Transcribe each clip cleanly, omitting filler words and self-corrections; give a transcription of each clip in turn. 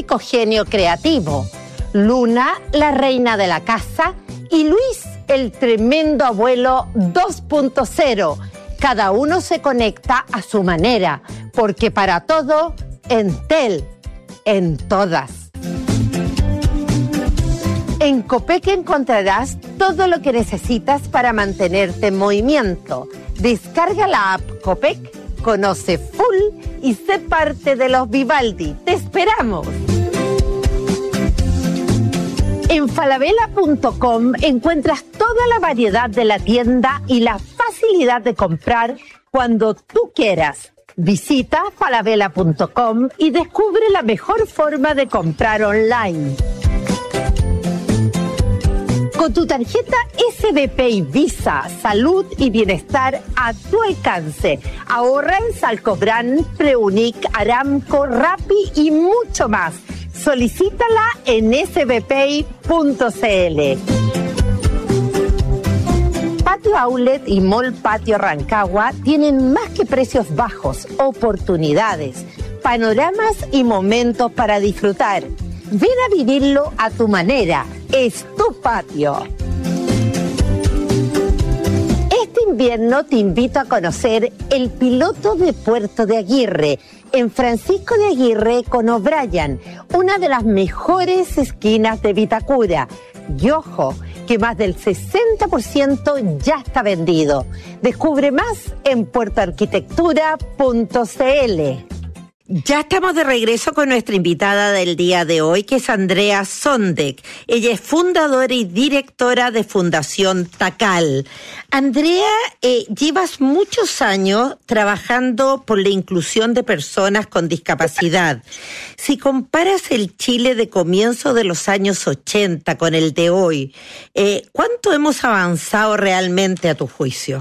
único genio creativo, Luna, la reina de la casa, y Luis, el tremendo abuelo 2.0. Cada uno se conecta a su manera, porque para todo, Entel, en todas. En Copec encontrarás todo lo que necesitas para mantenerte en movimiento. Descarga la app Copec, conoce Full y sé parte de los Vivaldi. ¡Te esperamos! En falabella.com encuentras toda la variedad de la tienda y la facilidad de comprar cuando tú quieras. Visita falabella.com y descubre la mejor forma de comprar online. Con tu tarjeta SBP y Visa, salud y bienestar a tu alcance. Ahorra en Salcobran, Preunic, Aramco, Rappi y mucho más. Solicítala en sbpay.cl. Patio Outlet y Mall Patio Rancagua tienen más que precios bajos, oportunidades, panoramas y momentos para disfrutar. Ven a vivirlo a tu manera. Es tu patio. Este invierno te invito a conocer el piloto de Puerto de Aguirre, en Francisco de Aguirre con O'Brien, una de las mejores esquinas de Vitacura. Y ojo, que más del 60% ya está vendido. Descubre más en puertoarquitectura.cl. Ya estamos de regreso con nuestra invitada del día de hoy, que es Andrea Sondek. Ella es fundadora y directora de Fundación Tacal. Andrea, llevas muchos años trabajando por la inclusión de personas con discapacidad. Si comparas el Chile de comienzo de los años 80 con el de hoy, ¿cuánto hemos avanzado realmente a tu juicio?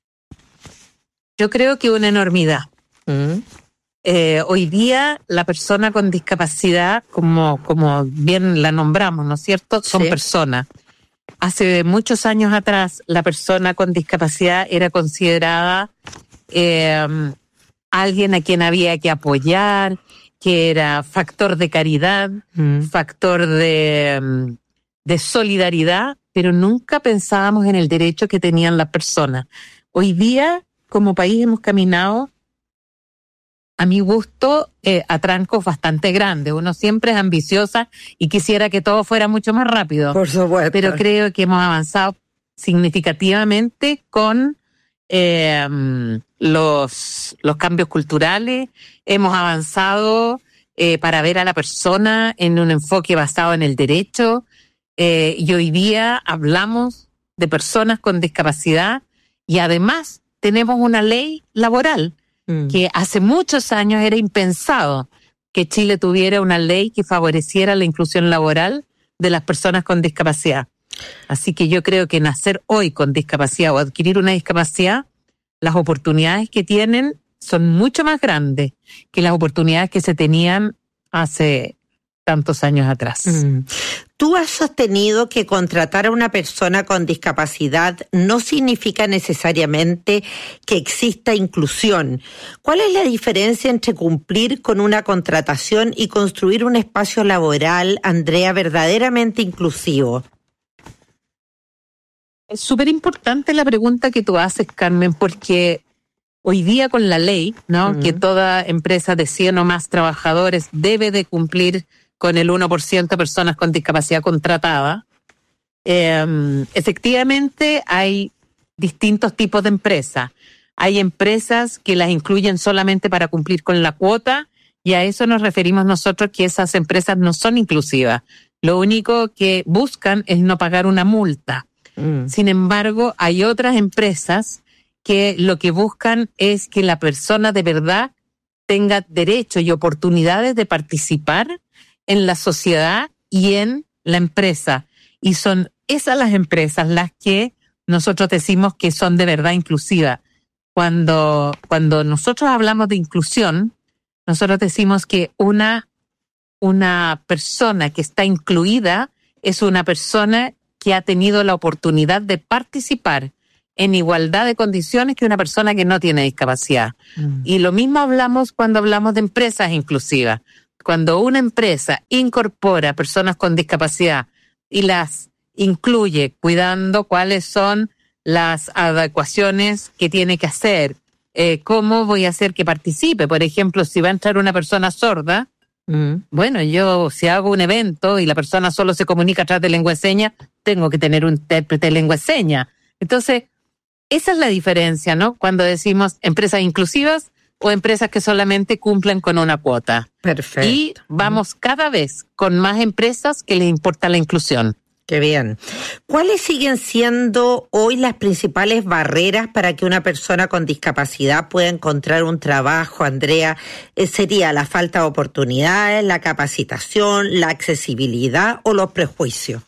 Yo creo que una enormidad. Hoy día la persona con discapacidad, como bien la nombramos, ¿no es cierto?, son personas. Hace muchos años atrás la persona con discapacidad era considerada alguien a quien había que apoyar, que era factor de caridad, factor de solidaridad, pero nunca pensábamos en el derecho que tenían las personas. Hoy día, como país, hemos caminado, a mi gusto, a trancos bastante grandes. Uno siempre es ambiciosa y quisiera que todo fuera mucho más rápido. Por supuesto. Pero creo que hemos avanzado significativamente con los cambios culturales. Hemos avanzado para ver a la persona en un enfoque basado en el derecho. Y hoy día hablamos de personas con discapacidad y además tenemos una ley laboral que hace muchos años era impensado que Chile tuviera una ley que favoreciera la inclusión laboral de las personas con discapacidad. Así que yo creo que nacer hoy con discapacidad o adquirir una discapacidad, las oportunidades que tienen son mucho más grandes que las oportunidades que se tenían hace tantos años atrás. Tú has sostenido que contratar a una persona con discapacidad no significa necesariamente que exista inclusión. ¿Cuál es la diferencia entre cumplir con una contratación y construir un espacio laboral, Andrea, verdaderamente inclusivo? Es súper importante la pregunta que tú haces, Carmen, porque hoy día con la ley, ¿no? Que toda empresa de 100 o más trabajadores debe de cumplir con el 1% de personas con discapacidad contratada. Efectivamente hay distintos tipos de empresas. Hay empresas que las incluyen solamente para cumplir con la cuota y a eso nos referimos nosotros, que esas empresas no son inclusivas. Lo único que buscan es no pagar una multa. Sin embargo, hay otras empresas que lo que buscan es que la persona de verdad tenga derecho y oportunidades de participar en la sociedad y en la empresa. Y son esas las empresas las que nosotros decimos que son de verdad inclusivas. Cuando nosotros hablamos de inclusión, nosotros decimos que una persona que está incluida es una persona que ha tenido la oportunidad de participar en igualdad de condiciones que una persona que no tiene discapacidad. Y lo mismo hablamos cuando hablamos de empresas inclusivas. cuando una empresa incorpora personas con discapacidad y las incluye cuidando cuáles son las adecuaciones que tiene que hacer, cómo voy a hacer que participe. Por ejemplo, si va a entrar una persona sorda, bueno, yo si hago un evento y la persona solo se comunica a través de lengua de señas, tengo que tener un intérprete de lengua de señas. Entonces, esa es la diferencia, ¿no? Cuando decimos empresas inclusivas o empresas que solamente cumplen con una cuota. Perfecto. Y vamos cada vez con más empresas que les importa la inclusión. Qué bien. ¿Cuáles siguen siendo hoy las principales barreras para que una persona con discapacidad pueda encontrar un trabajo, Andrea? ¿Sería la falta de oportunidades, la capacitación, la accesibilidad o los prejuicios?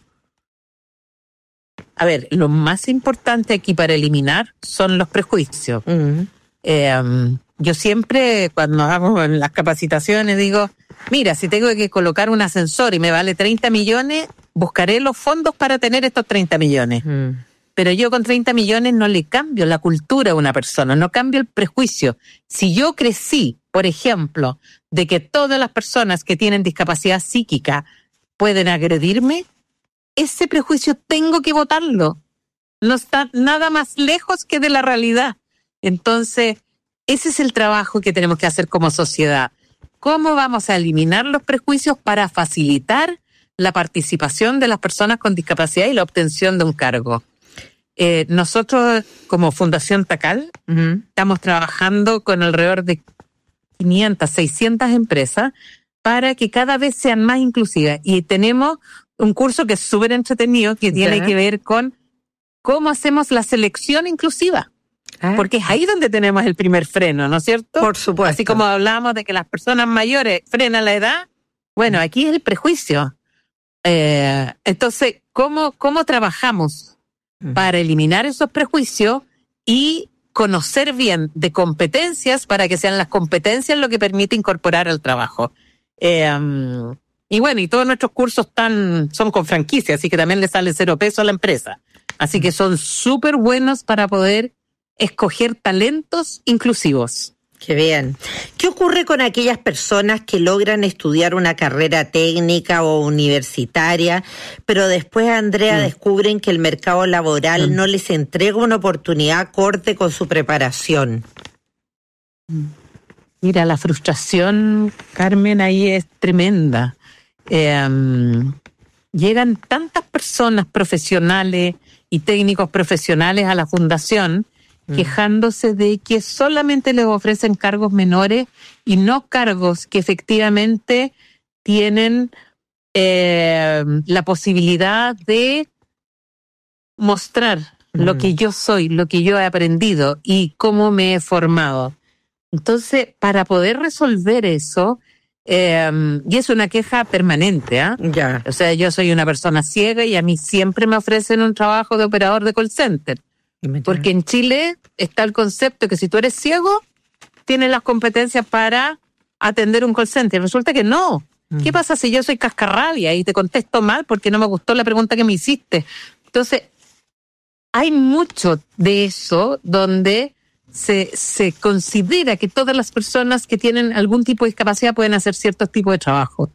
A ver, lo más importante aquí para eliminar son los prejuicios. Yo siempre, cuando hago las capacitaciones, digo, mira, si tengo que colocar un ascensor y me vale 30 millones, buscaré los fondos para tener estos 30 millones. Pero yo con 30 millones no le cambio la cultura a una persona, no cambio el prejuicio. Si yo crecí, por ejemplo, de que todas las personas que tienen discapacidad psíquica pueden agredirme, ese prejuicio tengo que votarlo. No está nada más lejos que de la realidad. Entonces, ese es el trabajo que tenemos que hacer como sociedad. ¿Cómo vamos a eliminar los prejuicios para facilitar la participación de las personas con discapacidad y la obtención de un cargo? Nosotros, como Fundación TACAL, estamos trabajando con alrededor de 500, 600 empresas para que cada vez sean más inclusivas. Y tenemos un curso que es súper entretenido, que tiene que ver con cómo hacemos la selección inclusiva. Porque es ahí donde tenemos el primer freno, ¿no es cierto? Por supuesto. Así como hablamos de que las personas mayores frenan la edad, bueno, aquí es el prejuicio. Entonces, ¿cómo trabajamos para eliminar esos prejuicios y conocer bien de competencias para que sean las competencias lo que permite incorporar al trabajo? Y bueno, y todos nuestros cursos son con franquicia, así que también le sale 0 peso a la empresa. Así que son súper buenos para poder escoger talentos inclusivos. Qué bien. ¿Qué ocurre con aquellas personas que logran estudiar una carrera técnica o universitaria, pero después, Andrea, descubren que el mercado laboral no les entrega una oportunidad acorde con su preparación? Mira, la frustración, Carmen, ahí es tremenda. Llegan tantas personas profesionales y técnicos profesionales a la fundación quejándose de que solamente les ofrecen cargos menores y no cargos que efectivamente tienen la posibilidad de mostrar lo que yo soy, lo que yo he aprendido y cómo me he formado. Entonces, para poder resolver eso, y es una queja permanente, Ya. O sea, yo soy una persona ciega y a mí siempre me ofrecen un trabajo de operador de call center. Porque en Chile está el concepto que si tú eres ciego, tienes las competencias para atender un call center. Resulta que no. ¿Qué pasa si yo soy cascarrabia y te contesto mal porque no me gustó la pregunta que me hiciste? Entonces, hay mucho de eso donde se considera que todas las personas que tienen algún tipo de discapacidad pueden hacer ciertos tipos de trabajo.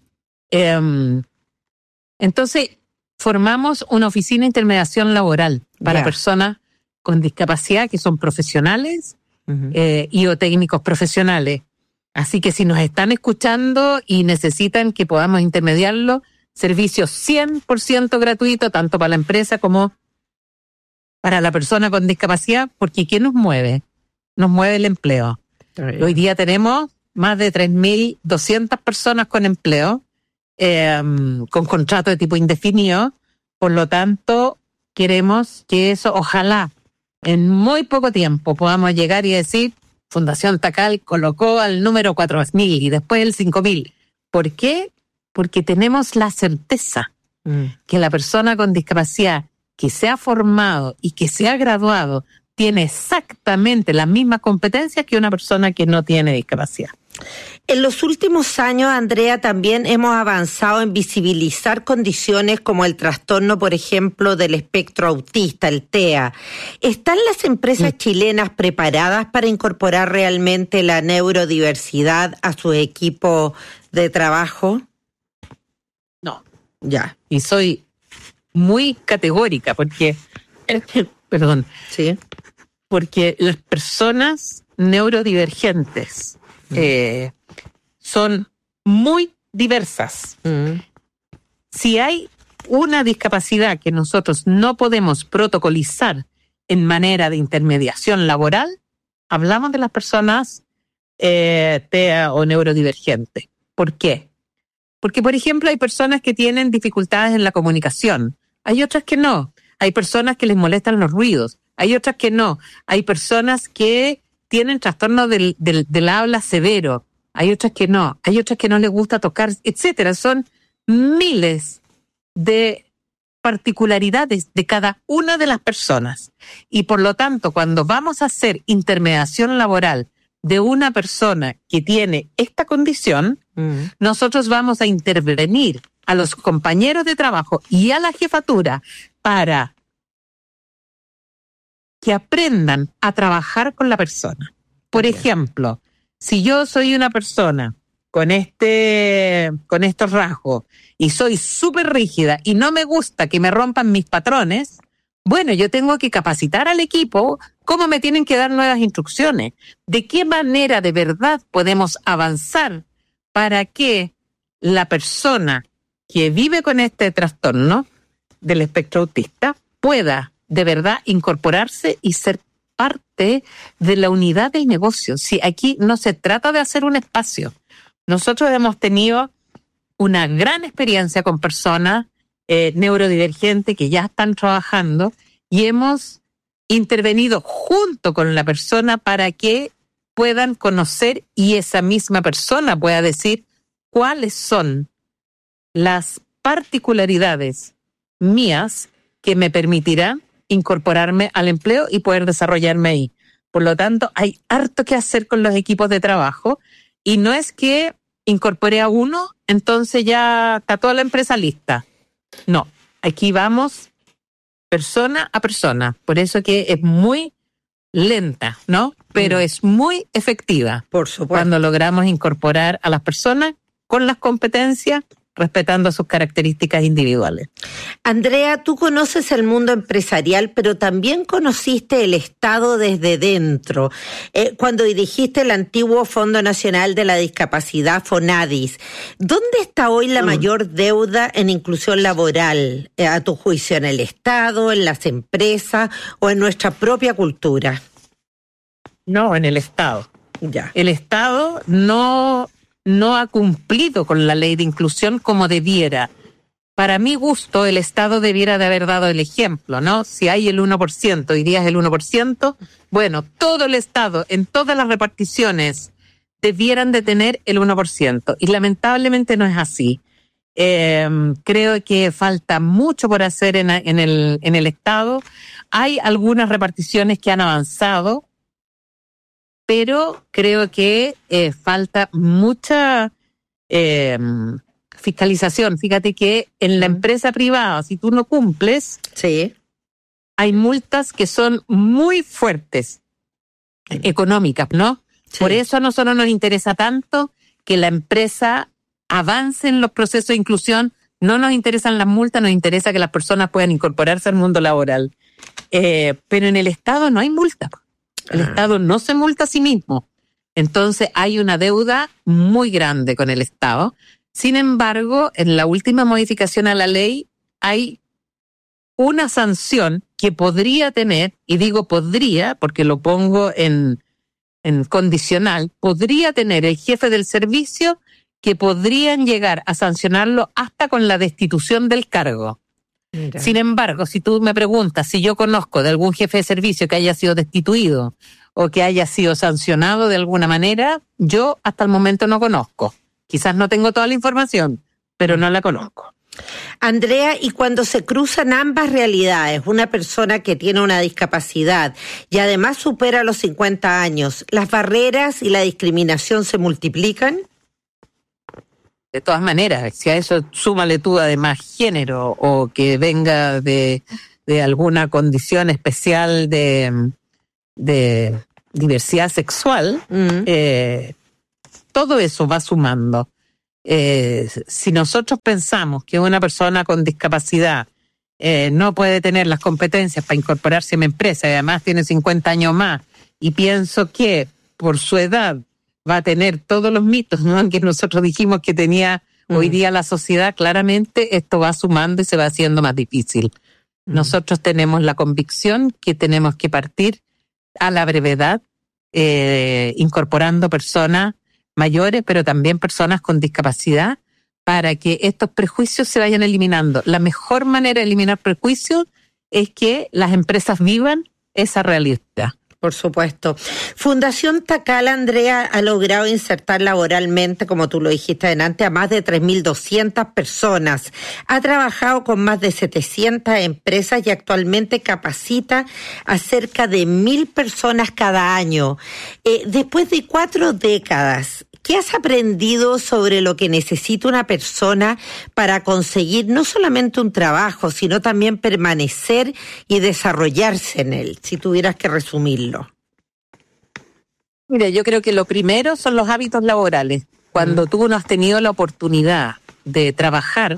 Entonces, formamos una oficina de intermediación laboral para personas con discapacidad que son profesionales y o técnicos profesionales. Así que si nos están escuchando y necesitan que podamos intermediarlo, servicio 100% gratuito, tanto para la empresa como para la persona con discapacidad, porque ¿qué nos mueve? Nos mueve el empleo. Hoy día tenemos más de 3.200 personas con empleo, con contrato de tipo indefinido. Por lo tanto, queremos que eso, ojalá, en muy poco tiempo podamos llegar y decir, Fundación TACAL colocó al número 4.000 y después el 5.000. ¿Por qué? Porque tenemos la certeza que la persona con discapacidad que se ha formado y que se ha graduado tiene exactamente las mismas competencias que una persona que no tiene discapacidad. En los últimos años, Andrea, también hemos avanzado en visibilizar condiciones como el trastorno, por ejemplo, del espectro autista, el TEA. ¿Están las empresas chilenas preparadas para incorporar realmente la neurodiversidad a su equipo de trabajo? No. Ya. Y soy muy categórica porque, perdón, sí, porque las personas neurodivergentes son muy diversas. Si hay una discapacidad que nosotros no podemos protocolizar en manera de intermediación laboral, hablamos de las personas TEA o neurodivergentes. ¿Por qué? Porque, por ejemplo, hay personas que tienen dificultades en la comunicación, hay otras que no. Hay personas que les molestan los ruidos, hay otras que no. Hay personas que tienen trastorno del habla severo, hay otras que no. Hay otras que no les gusta tocar, etcétera. Son miles de particularidades de cada una de las personas. Y por lo tanto, cuando vamos a hacer intermediación laboral de una persona que tiene esta condición, nosotros vamos a intervenir a los compañeros de trabajo y a la jefatura para que aprendan a trabajar con la persona. Por ejemplo, si yo soy una persona con estos rasgos y soy súper rígida y no me gusta que me rompan mis patrones, bueno, yo tengo que capacitar al equipo cómo me tienen que dar nuevas instrucciones, de qué manera de verdad podemos avanzar para que la persona que vive con este trastorno del espectro autista pueda de verdad incorporarse y ser parte de la unidad de negocio. Si aquí no se trata de hacer un espacio. Nosotros hemos tenido una gran experiencia con personas neurodivergentes que ya están trabajando y hemos intervenido junto con la persona para que puedan conocer y esa misma persona pueda decir cuáles son las particularidades mías que me permitirán incorporarme al empleo y poder desarrollarme ahí. Por lo tanto, hay harto que hacer con los equipos de trabajo y no es que incorporé a uno, entonces ya está toda la empresa lista. No, aquí vamos persona a persona. Por eso que es muy lenta, ¿no? Pero es muy efectiva. Por supuesto. Cuando logramos incorporar a las personas con las competencias, respetando sus características individuales. Andrea, tú conoces el mundo empresarial, pero también conociste el Estado desde dentro. Cuando dirigiste el antiguo Fondo Nacional de la Discapacidad, FONADIS, ¿dónde está hoy la mayor deuda en inclusión laboral, a tu juicio, en el Estado, en las empresas o en nuestra propia cultura? No, en el Estado. Ya. El Estado no ha cumplido con la ley de inclusión como debiera. Para mi gusto, el Estado debiera de haber dado el ejemplo, ¿no? Si hay el 1%, hoy día es el 1%, bueno, todo el Estado, en todas las reparticiones, debieran de tener el 1%. Y lamentablemente no es así. Creo que falta mucho por hacer en el Estado. Hay algunas reparticiones que han avanzado, pero creo que falta mucha fiscalización. Fíjate que en la empresa privada, si tú no cumples, sí, hay multas que son muy fuertes, económicas, ¿no? Sí. Por eso a nosotros nos interesa tanto que la empresa avance en los procesos de inclusión. No nos interesan las multas, nos interesa que las personas puedan incorporarse al mundo laboral. Pero en el Estado no hay multa. El Estado no se multa a sí mismo. Entonces hay una deuda muy grande con el Estado. Sin embargo, en la última modificación a la ley hay una sanción que podría tener, y digo podría porque lo pongo en condicional, podría tener el jefe del servicio, que podrían llegar a sancionarlo hasta con la destitución del cargo. Mira. Sin embargo, si tú me preguntas si yo conozco de algún jefe de servicio que haya sido destituido o que haya sido sancionado de alguna manera, yo hasta el momento no conozco. Quizás no tengo toda la información, pero no la conozco. Andrea, y cuando se cruzan ambas realidades, una persona que tiene una discapacidad y además supera los 50 años, ¿las barreras y la discriminación se multiplican? De todas maneras, si a eso súmale tú además género o que venga de alguna condición especial de diversidad sexual, todo eso va sumando. Si nosotros pensamos que una persona con discapacidad no puede tener las competencias para incorporarse a mi empresa y además tiene 50 años más, y pienso que por su edad va a tener todos los mitos, ¿no?, que nosotros dijimos que tenía hoy día la sociedad, claramente esto va sumando y se va haciendo más difícil. Nosotros tenemos la convicción que tenemos que partir a la brevedad, incorporando personas mayores, pero también personas con discapacidad, para que estos prejuicios se vayan eliminando. La mejor manera de eliminar prejuicios es que las empresas vivan esa realidad. Por supuesto. Fundación Takal, Andrea, ha logrado insertar laboralmente, como tú lo dijiste adelante, a más de 3.200 personas. Ha trabajado con más de 700 empresas y actualmente capacita a cerca de 1.000 personas cada año. Después de 4 décadas, ¿qué has aprendido sobre lo que necesita una persona para conseguir no solamente un trabajo, sino también permanecer y desarrollarse en él, si tuvieras que resumirlo? Mira, yo creo que lo primero son los hábitos laborales. Cuando tú no has tenido la oportunidad de trabajar,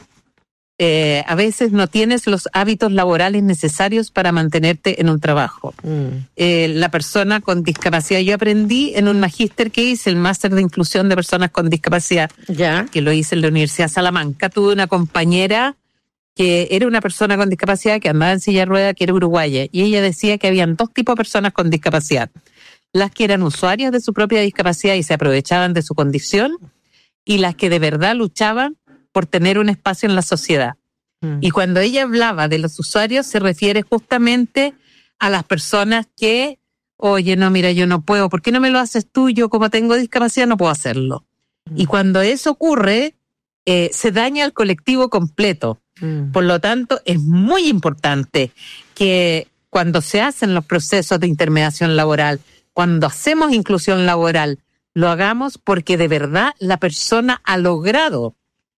a veces no tienes los hábitos laborales necesarios para mantenerte en un trabajo. La persona con discapacidad, yo aprendí en un magíster que hice, el máster de inclusión de personas con discapacidad, que lo hice en la Universidad de Salamanca. Tuve una compañera que era una persona con discapacidad que andaba en silla de ruedas, que era uruguaya, y ella decía que habían 2 tipos de personas con discapacidad: las que eran usuarias de su propia discapacidad y se aprovechaban de su condición, y las que de verdad luchaban por tener un espacio en la sociedad. Y cuando ella hablaba de los usuarios, se refiere justamente a las personas que, oye, no, mira, yo no puedo, ¿por qué no me lo haces tú? Yo como tengo discapacidad no puedo hacerlo. Y cuando eso ocurre, se daña al colectivo completo. Por lo tanto, es muy importante que cuando se hacen los procesos de intermediación laboral, cuando hacemos inclusión laboral, lo hagamos porque de verdad la persona ha logrado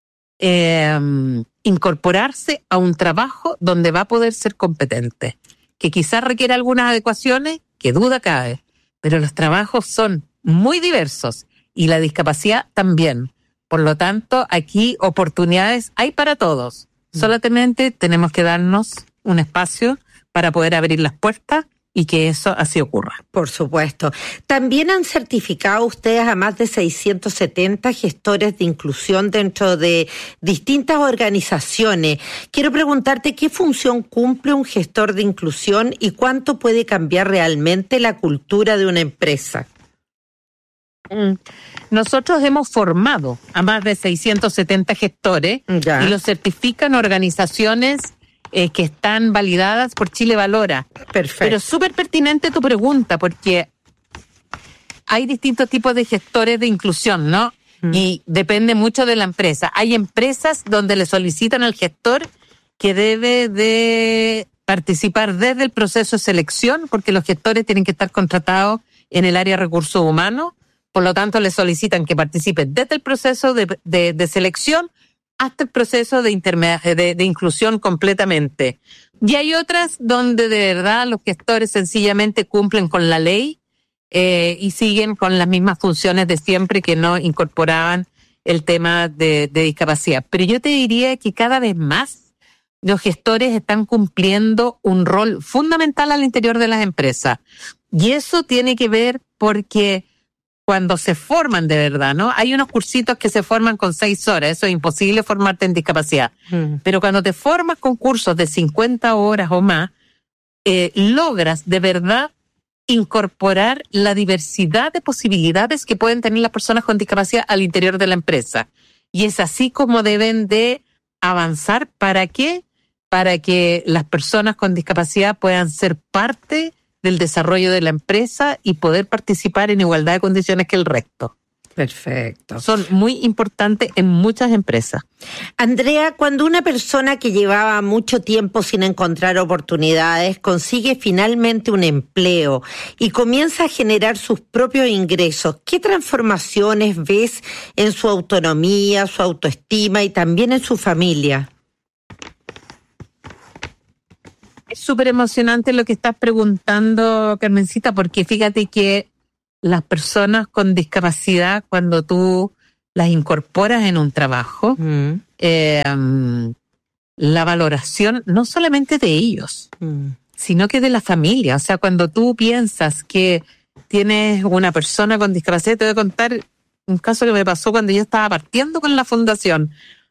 incorporarse a un trabajo donde va a poder ser competente, que quizás requiere algunas adecuaciones, que duda cabe, pero los trabajos son muy diversos y la discapacidad también. Por lo tanto, aquí oportunidades hay para todos. Solamente tenemos que darnos un espacio para poder abrir las puertas y que eso así ocurra. Por supuesto. También han certificado ustedes a más de 670 gestores de inclusión dentro de distintas organizaciones. Quiero preguntarte qué función cumple un gestor de inclusión y cuánto puede cambiar realmente la cultura de una empresa. Nosotros hemos formado a más de 670 gestores y los certifican organizaciones que están validadas por Chile Valora. Perfecto. Pero súper pertinente tu pregunta, porque hay distintos tipos de gestores de inclusión, ¿no? Y depende mucho de la empresa. Hay empresas donde le solicitan al gestor que debe de participar desde el proceso de selección, porque los gestores tienen que estar contratados en el área de recursos humanos. Por lo tanto, le solicitan que participe desde el proceso de selección hasta el proceso de inclusión completamente. Y hay otras donde de verdad los gestores sencillamente cumplen con la ley y siguen con las mismas funciones de siempre, que no incorporaban el tema de discapacidad. Pero yo te diría que cada vez más los gestores están cumpliendo un rol fundamental al interior de las empresas. Y eso tiene que ver porque cuando se forman de verdad, ¿no? Hay unos cursitos que se forman con 6 horas, eso es imposible formarte en discapacidad. Pero cuando te formas con cursos de 50 horas o más, logras de verdad incorporar la diversidad de posibilidades que pueden tener las personas con discapacidad al interior de la empresa. Y es así como deben de avanzar. ¿Para qué? Para que las personas con discapacidad puedan ser parte del desarrollo de la empresa y poder participar en igualdad de condiciones que el resto. Perfecto. Son muy importantes en muchas empresas. Andrea, cuando una persona que llevaba mucho tiempo sin encontrar oportunidades consigue finalmente un empleo y comienza a generar sus propios ingresos, ¿qué transformaciones ves en su autonomía, su autoestima y también en su familia? Es súper emocionante lo que estás preguntando, Carmencita, porque fíjate que las personas con discapacidad, cuando tú las incorporas en un trabajo, la valoración no solamente de ellos, sino que de la familia. O sea, cuando tú piensas que tienes una persona con discapacidad, te voy a contar un caso que me pasó cuando yo estaba partiendo con la fundación.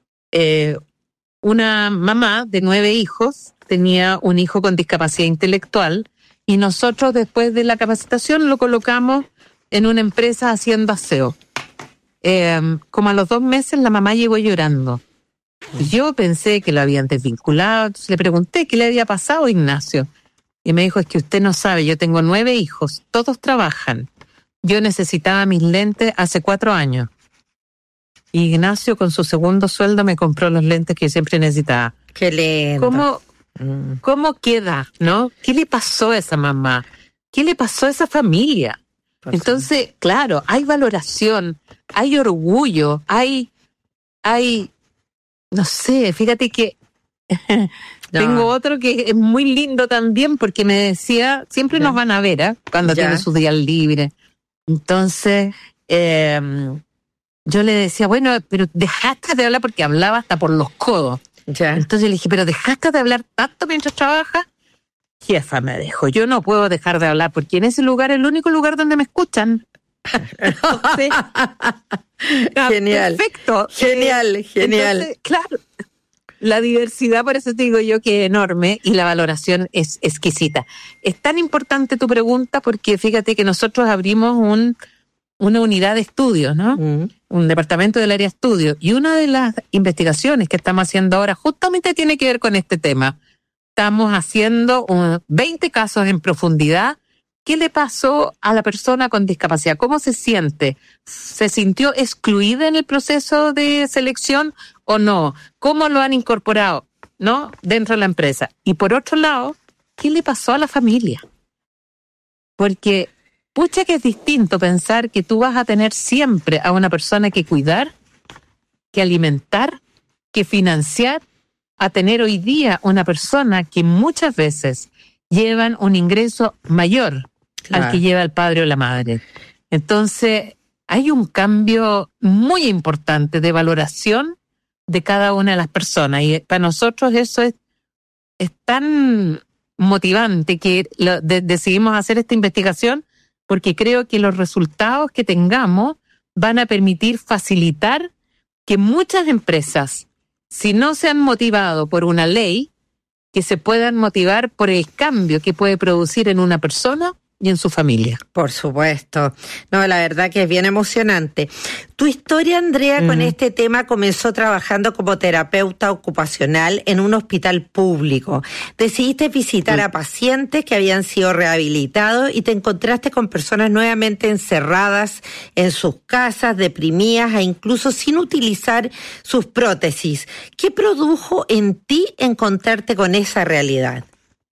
Una mamá de 9 hijos tenía un hijo con discapacidad intelectual y nosotros después de la capacitación lo colocamos en una empresa haciendo aseo. Como a los 2 meses la mamá llegó llorando. Yo pensé que lo habían desvinculado, entonces le pregunté qué le había pasado a Ignacio. Y me dijo, es que usted no sabe, yo tengo 9 hijos, todos trabajan. Yo necesitaba mis lentes hace 4 años. Y Ignacio con su segundo sueldo me compró los lentes que siempre necesitaba. Qué lindo. ¿Cómo queda, no? ¿Qué le pasó a esa mamá? ¿Qué le pasó a esa familia? Entonces, claro, hay valoración, hay orgullo, hay, no sé, fíjate que tengo otro que es muy lindo también porque me decía, siempre nos van a ver, cuando tiene sus días libres. Entonces, yo le decía, bueno, pero dejaste de hablar porque hablaba hasta por los codos. Entonces le dije, pero dejaste de hablar tanto mientras trabajas. Jefa, me dijo, yo no puedo dejar de hablar porque en ese lugar es el único lugar donde me escuchan. Entonces, genial. Perfecto. Genial. Entonces, claro, la diversidad, por eso te digo yo que es enorme y la valoración es exquisita. Es tan importante tu pregunta porque fíjate que nosotros abrimos una unidad de estudios, ¿no? Un departamento del área de estudios. Y una de las investigaciones que estamos haciendo ahora justamente tiene que ver con este tema. Estamos haciendo 20 casos en profundidad. ¿Qué le pasó a la persona con discapacidad? ¿Cómo se siente? ¿Se sintió excluida en el proceso de selección o no? ¿Cómo lo han incorporado, no, dentro de la empresa? Y por otro lado, ¿qué le pasó a la familia? Porque, pucha que es distinto pensar que tú vas a tener siempre a una persona que cuidar, que alimentar, que financiar, a tener hoy día una persona que muchas veces llevan un ingreso mayor al que lleva el padre o la madre. Entonces, hay un cambio muy importante de valoración de cada una de las personas y para nosotros eso es tan motivante que decidimos hacer esta investigación porque creo que los resultados que tengamos van a permitir facilitar que muchas empresas, si no se han motivado por una ley, que se puedan motivar por el cambio que puede producir en una persona y en su familia. Por supuesto. No, la verdad que es bien emocionante. Tu historia, Andrea, con este tema comenzó trabajando como terapeuta ocupacional en un hospital público. Decidiste visitar a pacientes que habían sido rehabilitados y te encontraste con personas nuevamente encerradas en sus casas, deprimidas e incluso sin utilizar sus prótesis. ¿Qué produjo en ti encontrarte con esa realidad?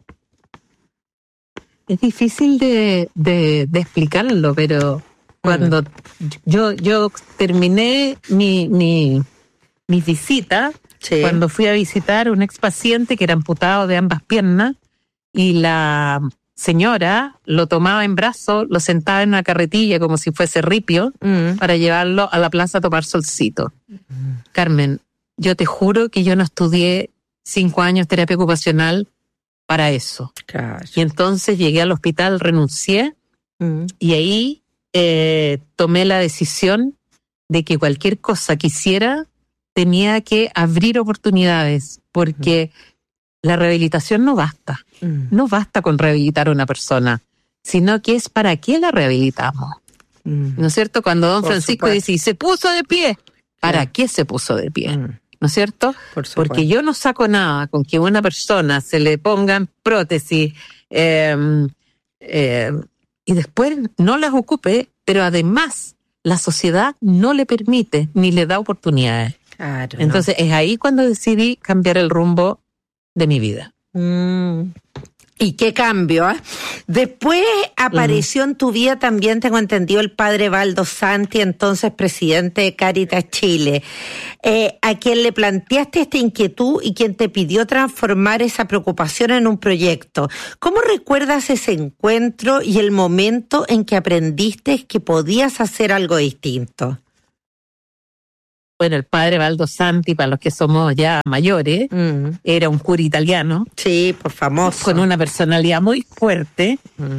Es difícil de explicarlo, pero cuando yo terminé mi visita, cuando fui a visitar a un expaciente que era amputado de ambas piernas, y la señora lo tomaba en brazos, lo sentaba en una carretilla como si fuese ripio, para llevarlo a la plaza a tomar solcito. Carmen, yo te juro que yo no estudié 5 años terapia ocupacional para eso. Claro. Y entonces llegué al hospital, renuncié y ahí tomé la decisión de que cualquier cosa que hiciera tenía que abrir oportunidades porque la rehabilitación no basta. No basta con rehabilitar a una persona, sino que es para qué la rehabilitamos. ¿No es cierto? Cuando don Francisco dice, y se puso de pie, ¿para qué se puso de pie? ¿No es cierto? Porque yo no saco nada con que a una persona se le pongan prótesis y después no las ocupe, pero además la sociedad no le permite ni le da oportunidades. Claro, entonces es ahí cuando decidí cambiar el rumbo de mi vida. ¿Y qué cambio? Después apareció en tu vida también, tengo entendido, el padre Valdo Santi, entonces presidente de Cáritas Chile, a quien le planteaste esta inquietud y quien te pidió transformar esa preocupación en un proyecto. ¿Cómo recuerdas ese encuentro y el momento en que aprendiste que podías hacer algo distinto? Bueno, el padre Valdo Santi, para los que somos ya mayores, era un cura italiano. Sí, por famoso. Con una personalidad muy fuerte.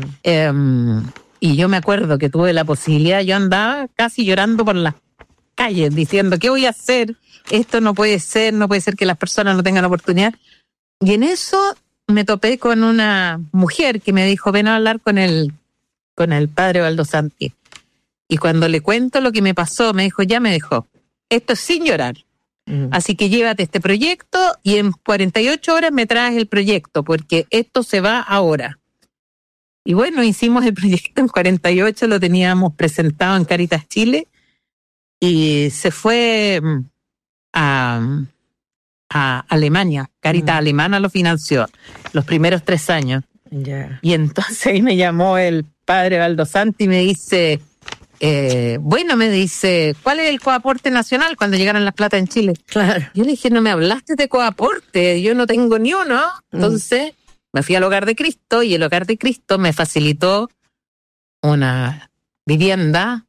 Y yo me acuerdo que tuve la posibilidad, yo andaba casi llorando por las calles, diciendo, ¿qué voy a hacer? Esto no puede ser que las personas no tengan oportunidad. Y en eso me topé con una mujer que me dijo, ven a hablar con el padre Valdo Santi. Y cuando le cuento lo que me pasó, me dijo, ya me dejó. Esto es sin llorar. Así que llévate este proyecto y en 48 horas me traes el proyecto, porque esto se va ahora. Y bueno, hicimos el proyecto en 48, lo teníamos presentado en Cáritas Chile y se fue a Alemania. Cáritas Alemana lo financió los primeros 3 años. Yeah. Y entonces ahí me llamó el padre Valdo Santi y me dice... me dice, ¿cuál es el coaporte nacional cuando llegaron las plata en Chile? Claro. Yo le dije, no me hablaste de coaporte, yo no tengo ni uno. Entonces me fui al Hogar de Cristo y el Hogar de Cristo me facilitó una vivienda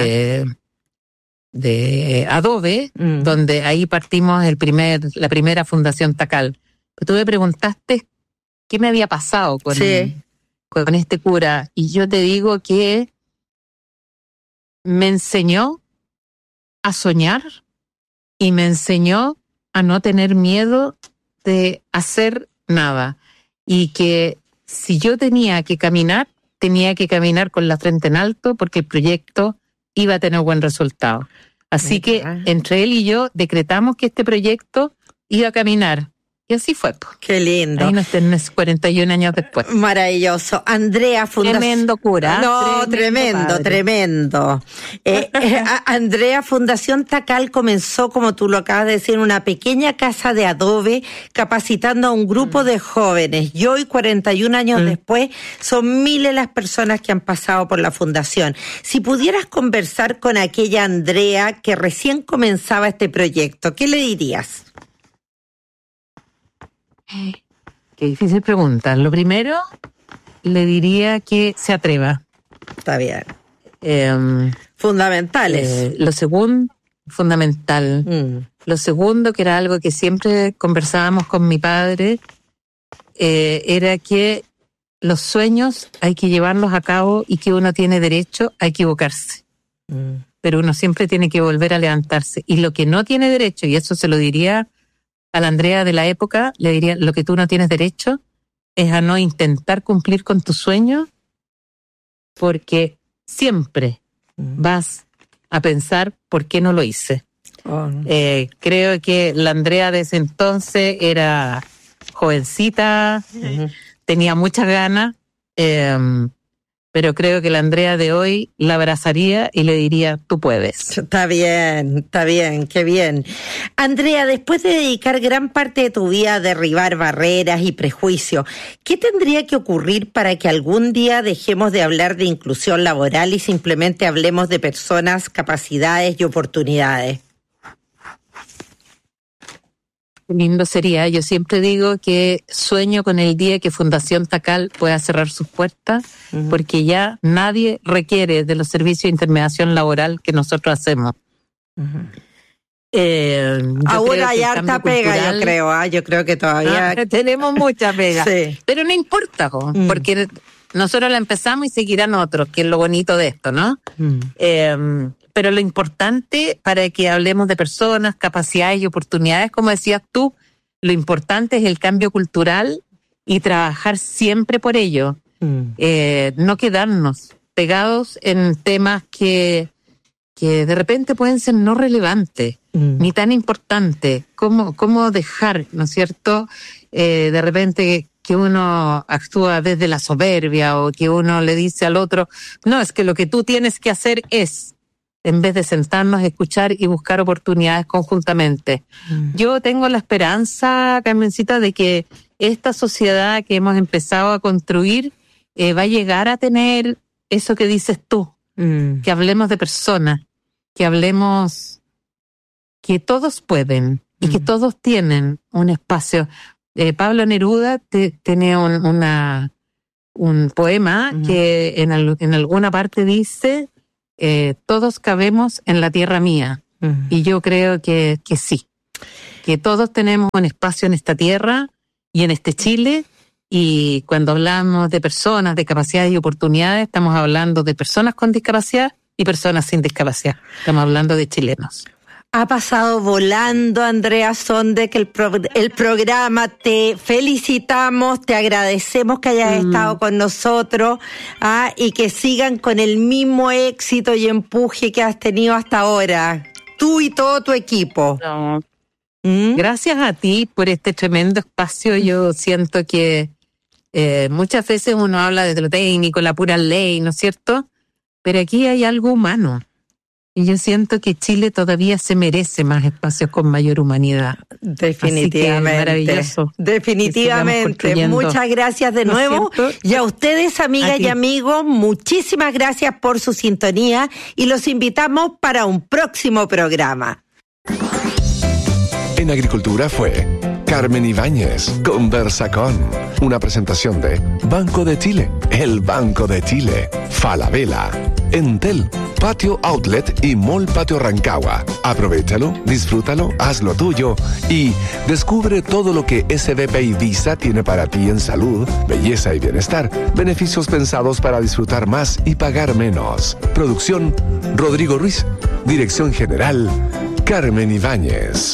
de adobe, donde ahí partimos la primera Fundación Tacal. Tú me preguntaste qué me había pasado con este cura, y yo te digo que me enseñó a soñar y me enseñó a no tener miedo de hacer nada. Y que si yo tenía que caminar con la frente en alto porque el proyecto iba a tener buen resultado. Así que entre él y yo decretamos que este proyecto iba a caminar. Y así fue. Qué lindo. Ahí nos tenés 41 años después. Maravilloso. Andrea, Tremendo cura. No, tremendo. Andrea, Fundación Tacal comenzó, como tú lo acabas de decir, en una pequeña casa de adobe, capacitando a un grupo de jóvenes. Y hoy, 41 años después, son miles las personas que han pasado por la fundación. Si pudieras conversar con aquella Andrea que recién comenzaba este proyecto, ¿qué le dirías? Qué difícil pregunta. Lo primero, le diría que se atreva. Está bien. Fundamentales. Lo segundo, fundamental. Lo segundo, que era algo que siempre conversábamos con mi padre, era que los sueños hay que llevarlos a cabo y que uno tiene derecho a equivocarse. Pero uno siempre tiene que volver a levantarse. Y lo que no tiene derecho, y eso se lo diría a la Andrea de la época, le diría, lo que tú no tienes derecho es a no intentar cumplir con tus sueños, porque siempre vas a pensar por qué no lo hice. Creo que la Andrea de ese entonces era jovencita, tenía muchas ganas, pero creo que la Andrea de hoy la abrazaría y le diría, tú puedes. Está bien, qué bien. Andrea, después de dedicar gran parte de tu vida a derribar barreras y prejuicios, ¿qué tendría que ocurrir para que algún día dejemos de hablar de inclusión laboral y simplemente hablemos de personas, capacidades y oportunidades? Lindo sería. Yo siempre digo que sueño con el día que Fundación Tacal pueda cerrar sus puertas, porque ya nadie requiere de los servicios de intermediación laboral que nosotros hacemos. Ahora hay harta pega, yo creo que todavía tenemos mucha pega, sí. Pero no importa, porque nosotros la empezamos y seguirán otros, que es lo bonito de esto, ¿no? Pero lo importante, para que hablemos de personas, capacidades y oportunidades, como decías tú, lo importante es el cambio cultural y trabajar siempre por ello. No quedarnos pegados en temas que de repente pueden ser no relevantes, ni tan importantes. ¿Cómo dejar, ¿no es cierto? De repente que uno actúa desde la soberbia o que uno le dice al otro, no, es que lo que tú tienes que hacer es... en vez de sentarnos a escuchar y buscar oportunidades conjuntamente. Yo tengo la esperanza, Carmencita, de que esta sociedad que hemos empezado a construir va a llegar a tener eso que dices tú, que hablemos de personas, que hablemos que todos pueden y que todos tienen un espacio. Pablo Neruda tiene un poema que en alguna parte dice, todos cabemos en la tierra mía. Y yo creo que sí, que todos tenemos un espacio en esta tierra y en este Chile. Y cuando hablamos de personas, de capacidades y oportunidades, estamos hablando de personas con discapacidad y personas sin discapacidad. Estamos hablando de chilenos. Ha pasado volando, Andrea Sondek, el programa. Te felicitamos, te agradecemos que hayas estado con nosotros, y que sigan con el mismo éxito y empuje que has tenido hasta ahora, tú y todo tu equipo. No. Gracias a ti por este tremendo espacio. Yo siento que muchas veces uno habla de lo técnico, la pura ley, ¿no es cierto? Pero aquí hay algo humano. Y yo siento que Chile todavía se merece más espacios con mayor humanidad. Definitivamente. Maravilloso. Definitivamente. Muchas gracias de nuevo. Y a ustedes, amigas y amigos, muchísimas gracias por su sintonía y los invitamos para un próximo programa. En Agricultura fue Carmen Ibáñez, Conversa con. Una presentación de Banco de Chile, el Banco de Chile, Falabella, Entel, Patio Outlet y Mall Patio Rancagua. Aprovéchalo, disfrútalo, hazlo tuyo y descubre todo lo que SBP y Visa tiene para ti en salud, belleza y bienestar. Beneficios pensados para disfrutar más y pagar menos. Producción, Rodrigo Ruiz. Dirección General, Carmen Ibáñez.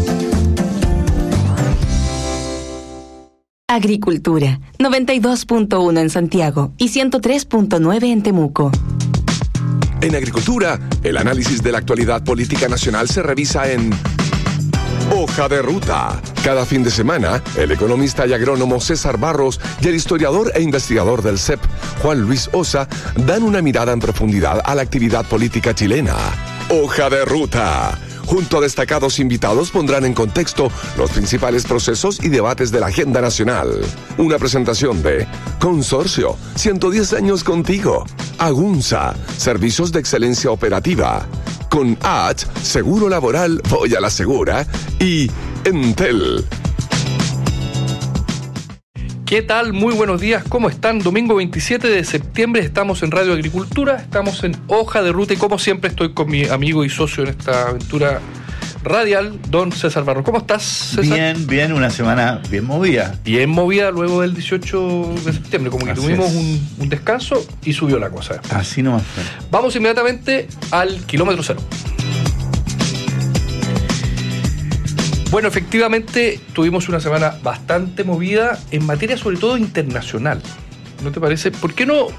Agricultura, 92.1 en Santiago y 103.9 en Temuco. En Agricultura, el análisis de la actualidad política nacional se revisa en Hoja de Ruta. Cada fin de semana, el economista y agrónomo César Barros y el historiador e investigador del CEP, Juan Luis Osa, dan una mirada en profundidad a la actividad política chilena. Hoja de Ruta. Junto a destacados invitados pondrán en contexto los principales procesos y debates de la agenda nacional. Una presentación de Consorcio, 110 años contigo. Agunza, Servicios de Excelencia Operativa. Con H, Seguro Laboral, voy a la segura. Y Entel. ¿Qué tal? Muy buenos días, ¿cómo están? Domingo 27 de septiembre estamos en Radio Agricultura, estamos en Hoja de Ruta y como siempre estoy con mi amigo y socio en esta aventura radial, don César Barros. ¿Cómo estás, César? Bien, una semana bien movida. Bien movida luego del 18 de septiembre, como que Así tuvimos un descanso y subió la cosa. Así nomás fue. Vamos inmediatamente al kilómetro cero. Bueno, efectivamente tuvimos una semana bastante movida en materia sobre todo internacional. ¿No te parece? ¿Por qué no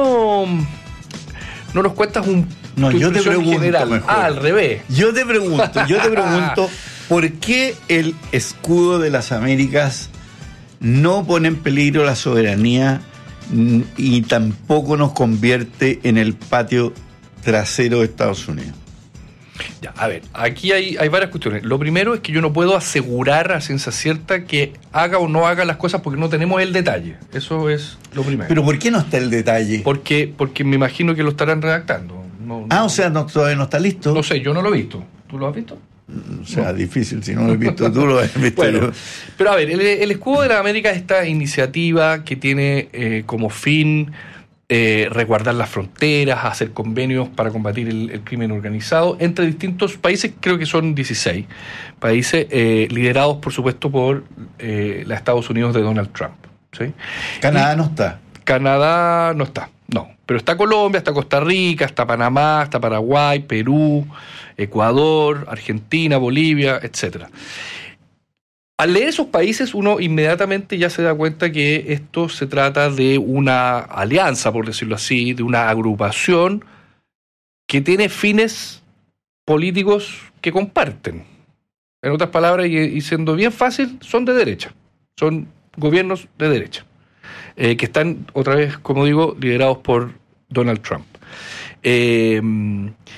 nos cuentas No, yo te pregunto general? mejor. Al revés. Yo te pregunto, ¿por qué el escudo de las Américas no pone en peligro la soberanía y tampoco nos convierte en el patio trasero de Estados Unidos? Ya, a ver, aquí hay varias cuestiones. Lo primero es que yo no puedo asegurar a ciencia cierta que haga o no haga las cosas porque no tenemos el detalle. Eso es lo primero. ¿Pero por qué no está el detalle? Porque me imagino que lo estarán redactando. O sea, todavía no está listo. No sé, yo no lo he visto. ¿Tú lo has visto? O sea, difícil, si no lo he visto, tú lo has visto. Bueno, pero a ver, el Escudo de la América es esta iniciativa que tiene como fin resguardar las fronteras, hacer convenios para combatir el crimen organizado entre distintos países, creo que son 16 países, liderados por supuesto por los Estados Unidos de Donald Trump, ¿sí? Canadá no está. Canadá no está, no, pero está Colombia, está Costa Rica, está Panamá, está Paraguay, Perú, Ecuador, Argentina, Bolivia, etcétera. Al leer esos países, uno inmediatamente ya se da cuenta que esto se trata de una alianza, por decirlo así, de una agrupación que tiene fines políticos que comparten. En otras palabras, y siendo bien fácil, son de derecha. Son gobiernos de derecha, que están, otra vez, como digo, liderados por Donald Trump.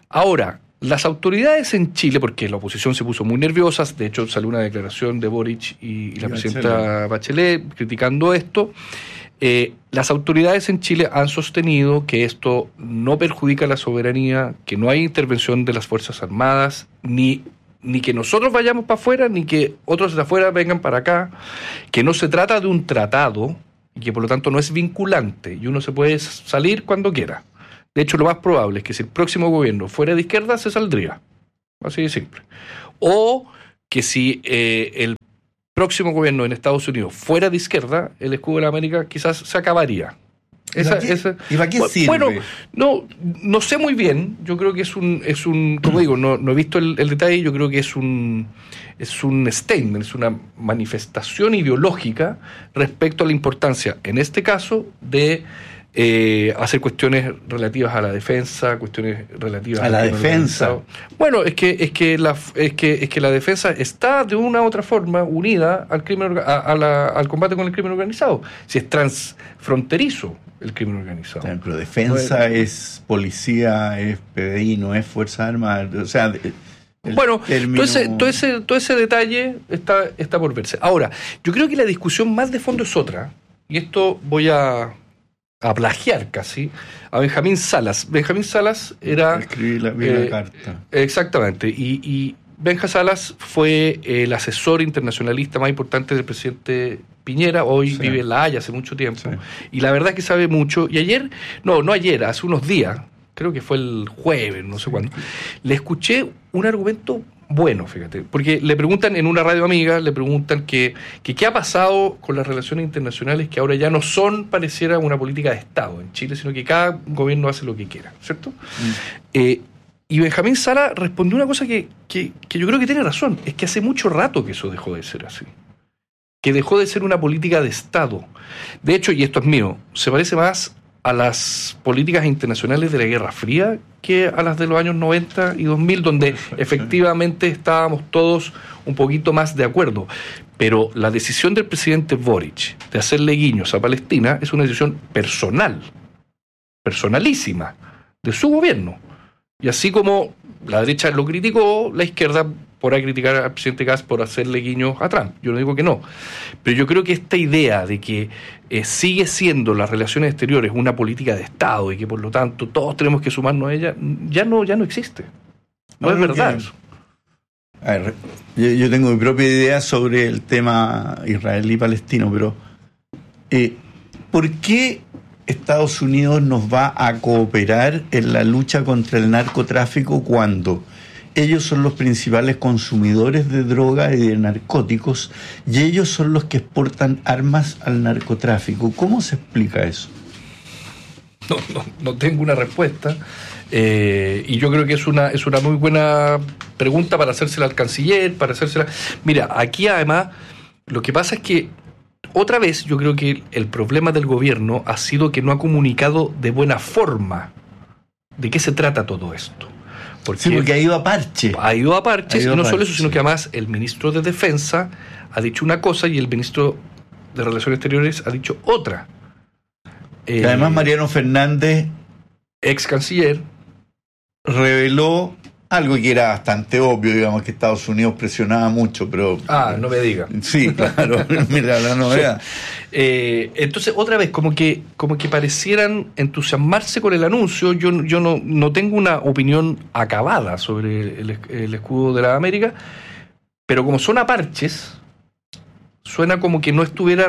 Ahora, las autoridades en Chile, porque la oposición se puso muy nerviosa, de hecho salió una declaración de Boric y la presidenta Bachelet criticando esto, las autoridades en Chile han sostenido que esto no perjudica la soberanía, que no hay intervención de las Fuerzas Armadas, ni que nosotros vayamos para afuera, ni que otros de afuera vengan para acá, que no se trata de un tratado y que por lo tanto no es vinculante y uno se puede salir cuando quiera. De hecho, lo más probable es que si el próximo gobierno fuera de izquierda, se saldría. Así de simple. O que si el próximo gobierno en Estados Unidos fuera de izquierda, el escudo de la América quizás se acabaría. ¿Y para qué sirve? Bueno, no sé muy bien. Yo creo que es un como digo, no he visto el detalle. Yo creo que es un statement, es una manifestación ideológica respecto a la importancia, en este caso, de hacer cuestiones relativas a la defensa, cuestiones relativas a la defensa. Bueno, es que la defensa está de una u otra forma unida al crimen, al combate con el crimen organizado. Si es transfronterizo el crimen organizado. Pero defensa es policía, es PDI, no es Fuerza Armada. O sea, bueno, todo ese detalle está por verse. Ahora, yo creo que la discusión más de fondo es otra, y esto voy a plagiar casi a Benjamín Salas. Benjamín Salas era... Escribí la carta. Exactamente. Y Benja Salas fue el asesor internacionalista más importante del presidente Piñera. Hoy vive en La Haya hace mucho tiempo. Sí. Y la verdad es que sabe mucho. Y ayer, no ayer, hace unos días, creo que fue el jueves, no sé cuándo, le escuché un argumento bueno, fíjate, porque le preguntan en una radio amiga, le preguntan que qué ha pasado con las relaciones internacionales que ahora ya no son, pareciera, una política de Estado en Chile, sino que cada gobierno hace lo que quiera, ¿cierto? Y Benjamín Sala respondió una cosa que yo creo que tiene razón, es que hace mucho rato que eso dejó de ser así, que dejó de ser una política de Estado. De hecho, y esto es mío, se parece más a las políticas internacionales de la Guerra Fría que a las de los años 90 y 2000, donde efectivamente estábamos todos un poquito más de acuerdo. Pero la decisión del presidente Boric de hacerle guiños a Palestina es una decisión personalísima, de su gobierno. Y así como la derecha lo criticó, la izquierda podrá criticar al presidente Kass por hacerle guiños a Trump. Yo no digo que no. Pero yo creo que esta idea de que sigue siendo las relaciones exteriores una política de Estado y que por lo tanto todos tenemos que sumarnos a ella, ya no existe. No es verdad eso. A ver, yo tengo mi propia idea sobre el tema israelí-palestino, pero ¿por qué Estados Unidos nos va a cooperar en la lucha contra el narcotráfico cuando ellos son los principales consumidores de droga y de narcóticos y ellos son los que exportan armas al narcotráfico? ¿Cómo se explica eso? No tengo una respuesta. Y yo creo que es una muy buena pregunta para hacérsela al canciller, Mira, aquí además lo que pasa es que otra vez yo creo que el problema del gobierno ha sido que no ha comunicado de buena forma de qué se trata todo esto. Porque ha ido a parche. Y no solo eso, sino que además el ministro de Defensa ha dicho una cosa y el ministro de Relaciones Exteriores ha dicho otra. Y además Mariano Fernández, ex canciller, reveló algo que era bastante obvio, digamos, que Estados Unidos presionaba mucho, pero... no me diga. Sí, claro, mira la novedad. Entonces, otra vez, como que parecieran entusiasmarse con el anuncio. Yo no tengo una opinión acabada sobre el escudo de la América, pero como son a parches, suena como que no estuviera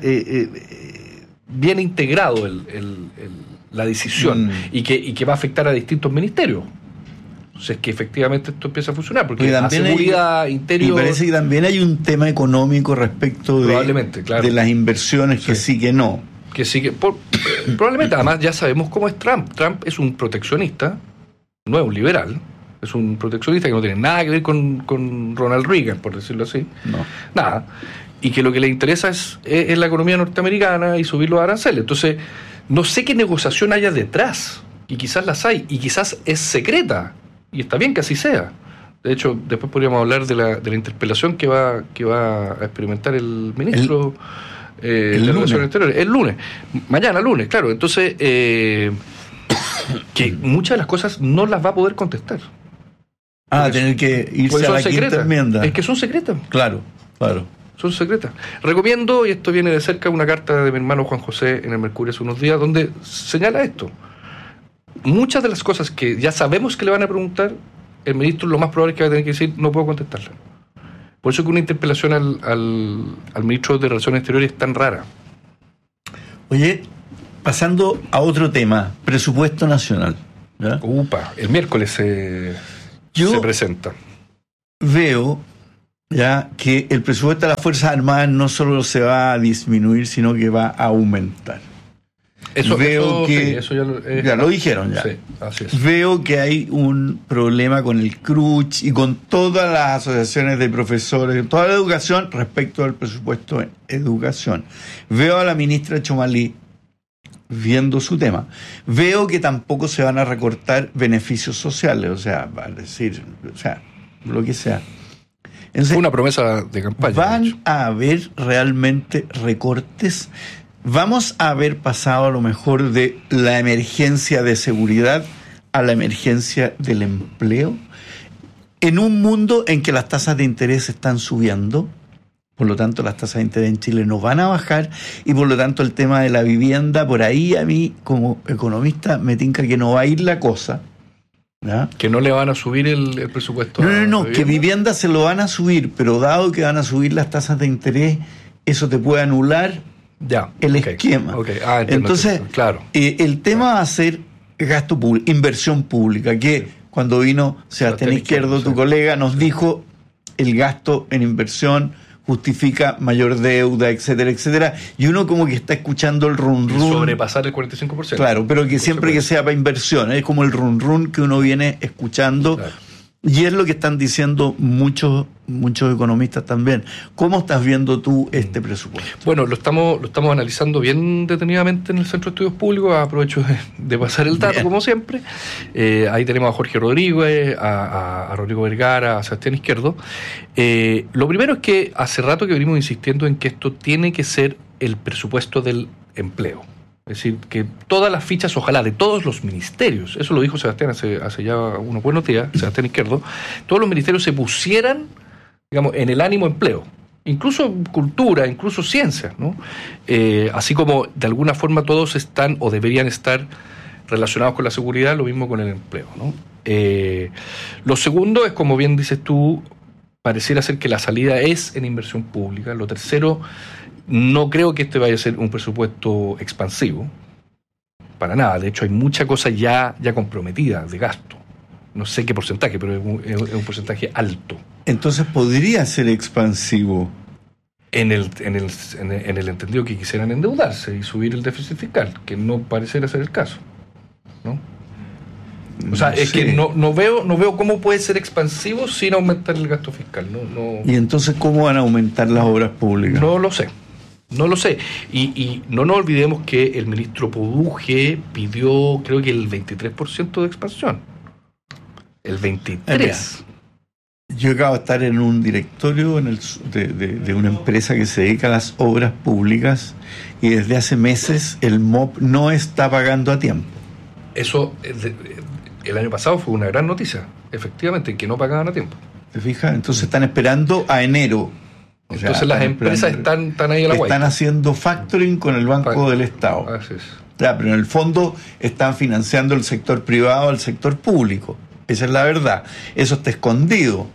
bien integrado la decisión y que va a afectar a distintos ministerios. Entonces, que efectivamente esto empieza a funcionar, porque la seguridad interior... Y parece que también hay un tema económico respecto de las inversiones, que sí que no. Que sí que... probablemente, además ya sabemos cómo es Trump. Trump es un proteccionista, no es un liberal, es un proteccionista que no tiene nada que ver con Ronald Reagan, por decirlo así. No. Nada. Y que lo que le interesa es la economía norteamericana y subir los aranceles. Entonces, no sé qué negociación haya detrás, y quizás las hay, y quizás es secreta. Y está bien que así sea. De hecho, después podríamos hablar de la interpelación que va a experimentar el ministro de Relaciones Exteriores. El lunes. Mañana lunes, claro. Entonces, que muchas de las cosas no las va a poder contestar. Tener que irse a la quinta enmienda. Es que son secretas. Claro. Son secretas. Recomiendo, y esto viene de cerca, una carta de mi hermano Juan José en el Mercurio hace unos días, donde señala esto. Muchas de las cosas que ya sabemos que le van a preguntar, el ministro lo más probable es que va a tener que decir, no puedo contestarla. Por eso que una interpelación al ministro de Relaciones Exteriores es tan rara. Oye, pasando a otro tema, presupuesto nacional. ¿Ya? El miércoles se presenta. Veo ya que el presupuesto de las Fuerzas Armadas no solo se va a disminuir, sino que va a aumentar. Eso ya lo dijeron ya. Sí, así es. Veo que hay un problema con el CRUCH y con todas las asociaciones de profesores, toda la educación respecto al presupuesto en educación. Veo a la ministra Chomalí viendo su tema. Veo que tampoco se van a recortar beneficios sociales, o sea, lo que sea. Entonces, fue una promesa de campaña. ¿Van a haber realmente recortes? ¿Vamos a haber pasado a lo mejor de la emergencia de seguridad a la emergencia del empleo? En un mundo en que las tasas de interés están subiendo, por lo tanto las tasas de interés en Chile no van a bajar, y por lo tanto el tema de la vivienda, por ahí a mí como economista me tinca que no va a ir la cosa. ¿Ya? Que no le van a subir el presupuesto. No, que vivienda se lo van a subir, pero dado que van a subir las tasas de interés, eso te puede anular el esquema. Entonces, claro. El tema va a ser gasto público, inversión pública, que cuando vino Sebastián Izquierdo, tu colega, nos dijo el gasto en inversión justifica mayor deuda, etcétera, etcétera, y uno como que está escuchando el run run. Sobrepasar el 45%. Claro, pero que siempre que sea para inversión, es como el run run que uno viene escuchando, claro. Y es lo que están diciendo muchos economistas también. ¿Cómo estás viendo tú este presupuesto? Bueno, lo estamos analizando bien detenidamente en el Centro de Estudios Públicos. Aprovecho de pasar el dato, bien, como siempre. Ahí tenemos a Jorge Rodríguez, a Rodrigo Vergara, a Sebastián Izquierdo. Lo primero es que hace rato que venimos insistiendo en que esto tiene que ser el presupuesto del empleo. Es decir, que todas las fichas, ojalá, de todos los ministerios, eso lo dijo Sebastián hace ya unos buenos días, Sebastián Izquierdo, todos los ministerios se pusieran, digamos, en el ánimo empleo, incluso cultura, incluso ciencia, ¿no? Así como de alguna forma todos están o deberían estar relacionados con la seguridad, lo mismo con el empleo, ¿no? Lo segundo es, como bien dices tú, pareciera ser que la salida es en inversión pública. Lo tercero, no creo que este vaya a ser un presupuesto expansivo, para nada. De hecho, hay mucha cosa ya comprometida de gasto. No sé qué porcentaje, pero es un porcentaje alto. Entonces, ¿podría ser expansivo? En el entendido que quisieran endeudarse y subir el déficit fiscal, que no pareciera ser el caso, ¿no? O sea, es que no veo cómo puede ser expansivo sin aumentar el gasto fiscal. No. ¿Y entonces cómo van a aumentar las obras públicas? No lo sé. Y no nos olvidemos que el ministro Poduje pidió, creo que el 23% de expansión. El 23%. Yo acabo de estar en un directorio de una empresa que se dedica a las obras públicas y desde hace meses el MOP no está pagando a tiempo. Eso, el año pasado fue una gran noticia, efectivamente, que no pagaban a tiempo. ¿Te fijas? Entonces están esperando a enero. Entonces las empresas están ahí a la guay. Están haciendo factoring con el Banco del Estado. Así es. Ya, pero en el fondo están financiando el sector privado al sector público. Esa es la verdad. Eso está escondido.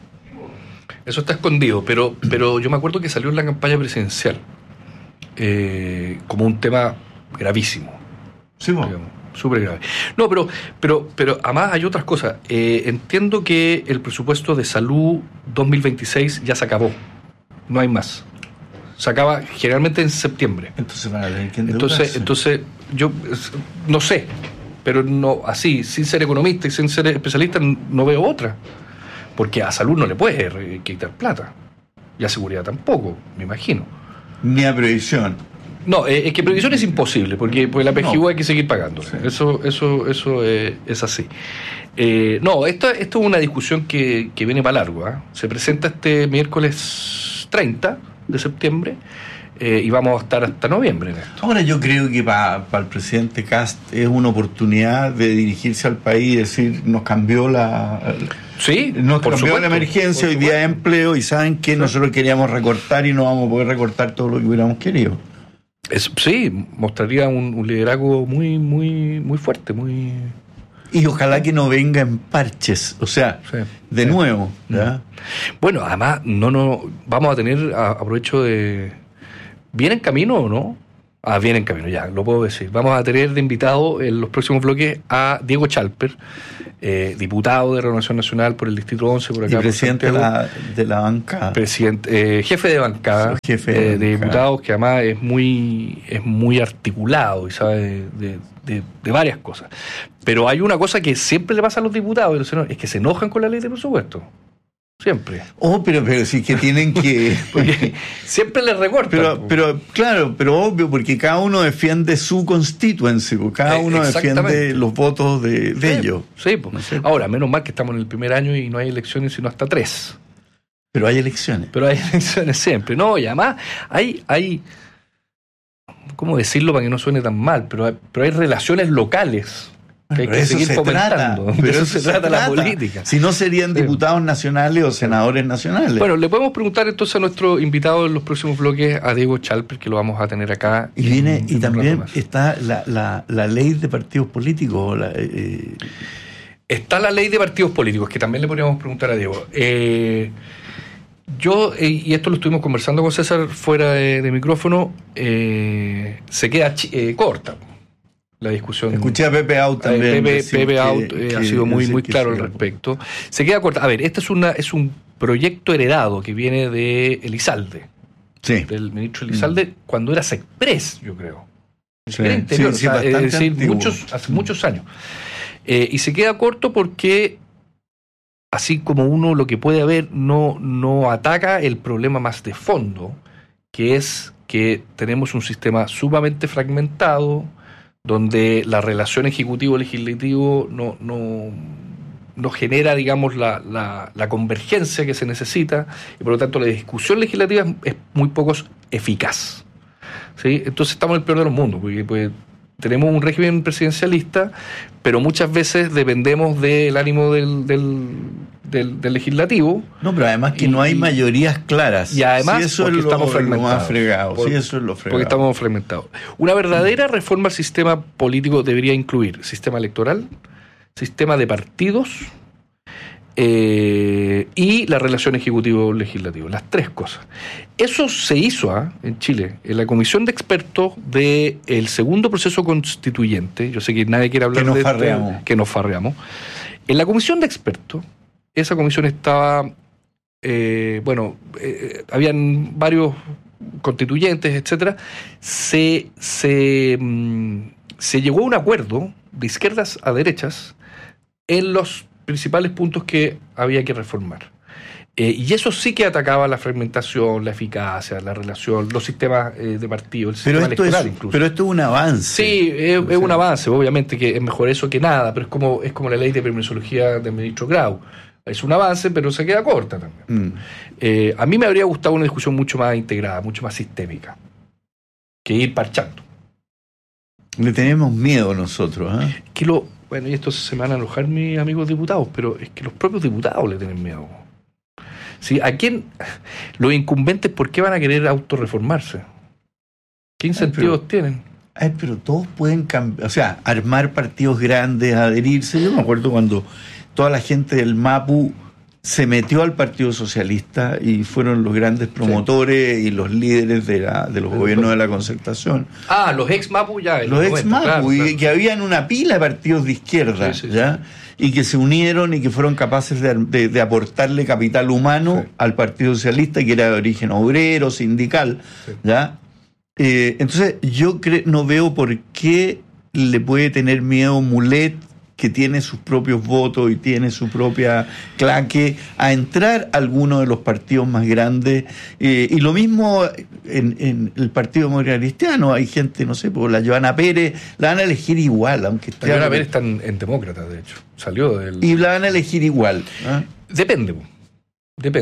Pero yo me acuerdo que salió en la campaña presidencial como un tema gravísimo. Sí, digamos, súper grave. No, pero además hay otras cosas. Entiendo que el presupuesto de salud 2026 ya se acabó. No hay más. Se acaba generalmente en septiembre. Entonces van a tener que endeudarse. Entonces yo no sé, pero no así, sin ser economista y sin ser especialista, no veo otra. Porque a salud no le puedes quitar plata. Y a seguridad tampoco, me imagino. Ni a previsión. No, es que previsión es imposible, porque la PGU hay que seguir pagando. Sí. Eso es así. Esto es una discusión que viene para largo. Se presenta este miércoles 30, de septiembre, y vamos a estar hasta noviembre en esto. Ahora yo creo que para el presidente Kast es una oportunidad de dirigirse al país y decir, nos cambió la emergencia, hoy día de empleo, y saben que nosotros queríamos recortar y no vamos a poder recortar todo lo que hubiéramos querido. Sí, mostraría un liderazgo muy, muy, muy fuerte, muy... Y ojalá que no venga en parches, o sea, de nuevo, ¿ya? Bueno, además, no vamos a tener, aprovecho de... ¿Viene en camino o no? Viene en camino, ya, lo puedo decir. Vamos a tener de invitado en los próximos bloques a Diego Chalper, diputado de Renovación Nacional por el Distrito 11, por acá. Y presidente de la bancada. Jefe de bancada. De diputados, que además es muy articulado y sabe de varias cosas. Pero hay una cosa que siempre le pasa a los diputados, es que se enojan con la ley de presupuesto. Siempre. Pero sí que tienen que... Porque siempre les recortan. Pero obvio, porque cada uno defiende su constituency, cada uno defiende los votos de ellos. Sí, pues. No sé. Ahora, menos mal que estamos en el primer año y no hay elecciones sino hasta 3. Pero hay elecciones. Siempre. No, y además hay ¿cómo decirlo para que no suene tan mal? Pero hay relaciones locales que hay que seguir fomentando. Pero eso se trata la política. Si no serían diputados nacionales o senadores nacionales. Bueno, le podemos preguntar entonces a nuestro invitado en los próximos bloques, a Diego Chalper, que lo vamos a tener acá. Y también está la ley de partidos políticos. Está la ley de partidos políticos, que también le podríamos preguntar a Diego. Yo, y esto lo estuvimos conversando con César fuera de micrófono, se queda corta la discusión. Escuché a Pepe Out también. Pepe Out ha sido muy claro al respecto. Se queda corta. A ver, este es un proyecto heredado que viene de Elizalde. Sí. Del ministro Elizalde, cuando era Sexpress, yo creo. Sí. Era interior, es decir, hace muchos años. Y se queda corto porque, así como uno lo que puede ver, no ataca el problema más de fondo, que es que tenemos un sistema sumamente fragmentado, donde la relación ejecutivo-legislativo no genera, digamos, la convergencia que se necesita, y por lo tanto la discusión legislativa es muy poco eficaz. ¿Sí? Entonces estamos en el peor de los mundos, porque pues, tenemos un régimen presidencialista, pero muchas veces dependemos del ánimo del legislativo. No, pero además que no hay mayorías claras. Y además, si eso porque es estamos fragmentados. Lo más fregado. Sí, eso es lo fregado. Porque estamos fragmentados. Una verdadera reforma al sistema político debería incluir sistema electoral, sistema de partidos y la relación ejecutivo-legislativo. Las tres cosas. Eso se hizo en Chile, en la comisión de expertos del segundo proceso constituyente. Yo sé que nadie quiere hablar que nos farreamos. En la comisión de expertos, esa comisión estaba, habían varios constituyentes, etcétera. Se llegó a un acuerdo de izquierdas a derechas en los principales puntos que había que reformar. Y eso sí que atacaba la fragmentación, la eficacia, la relación, los sistemas de partido, el sistema electoral incluso. Pero esto es un avance. Sí, es un avance, obviamente que es mejor eso que nada, pero es como la ley de permisología del ministro Grau. Es un avance, pero se queda corta también. A mí me habría gustado una discusión mucho más integrada, mucho más sistémica, que ir parchando. Le tenemos miedo nosotros, ¿eh? Bueno, y esto se me van a enojar mis amigos diputados, pero es que los propios diputados le tienen miedo. ¿Sí? ¿A quién? Los incumbentes, ¿por qué van a querer autorreformarse? ¿Qué incentivos tienen? Pero todos pueden cambiar, o sea, armar partidos grandes, adherirse. Yo me acuerdo cuando toda la gente del MAPU se metió al Partido Socialista y fueron los grandes promotores y los líderes de los gobiernos de la Concertación. Los ex-MAPU ya. Los ex-MAPU, claro. Que habían una pila de partidos de izquierda, ¿ya? Y que se unieron y que fueron capaces de aportarle capital humano al Partido Socialista, que era de origen obrero, sindical, ¿ya? Entonces yo no veo por qué le puede tener miedo Mulet, que tiene sus propios votos y tiene su propia claque, a entrar a alguno de los partidos más grandes. Y lo mismo en el Partido Demócrata Cristiano. Hay gente, no sé, la Joana Pérez, la van a elegir igual, aunque esté... La Joana Pérez está en Demócrata, de hecho. Salió del... Y la van a elegir igual. Depende.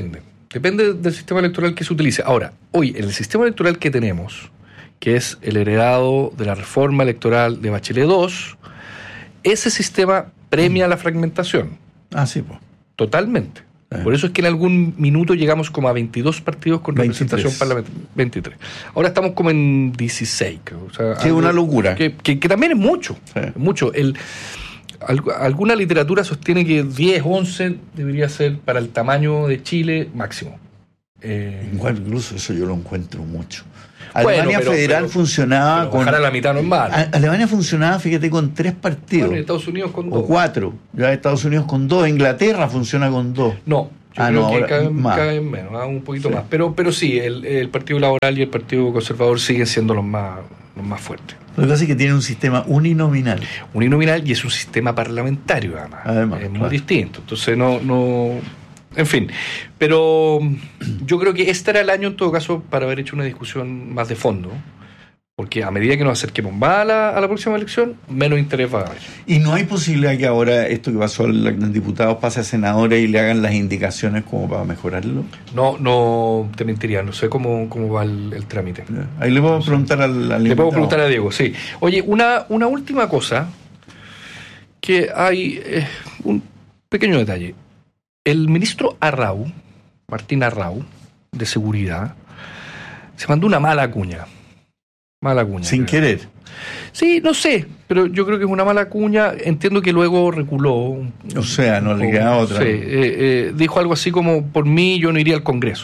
Depende del sistema electoral que se utilice. Ahora, hoy, en el sistema electoral que tenemos, que es el heredado de la reforma electoral de Bachelet II, ese sistema premia la fragmentación. Ah, sí, pues. Totalmente. Por eso es que en algún minuto llegamos como a 22 partidos con 23. representación parlamentaria. 23. Ahora estamos como en 16, creo. O sea, Sí, una locura. Que también es mucho. Sí. Es mucho. Alguna literatura sostiene que 10, 11 debería ser para el tamaño de Chile máximo. Igual, incluso eso yo lo encuentro mucho. Bueno, Alemania Federal funcionaba pero bajar a la mitad no es malo. Alemania funcionaba, fíjate, con 3 partidos. Bueno, y Estados Unidos con 2. O 4. Ya Estados Unidos con 2. Inglaterra funciona con 2. No, yo creo que ahora cada vez menos, un poquito más. Pero sí, el Partido Laboral y el Partido Conservador siguen siendo los más fuertes. Lo que pasa es que tiene un sistema uninominal. Uninominal y es un sistema parlamentario, además. Es muy distinto. Entonces, no. En fin. Pero yo creo que este era el año, en todo caso, para haber hecho una discusión más de fondo. Porque a medida que nos acerquemos más a la próxima elección, menos interés va a haber. ¿Y no hay posibilidad que ahora esto que pasó en diputados pase a senadores y le hagan las indicaciones como para mejorarlo? No te mentiría, no sé cómo va el trámite. Ahí le puedo preguntar al Le invitado. puedo preguntar a Diego, sí. Oye, una última cosa, que hay un pequeño detalle. El ministro Arrau, Martín Arrau, de Seguridad, se mandó una mala cuña. Sin querer. Sí, no sé, pero yo creo que es una mala cuña. Entiendo que luego reculó. O sea, no le queda otra. Sí, dijo algo así como: por mí yo no iría al Congreso.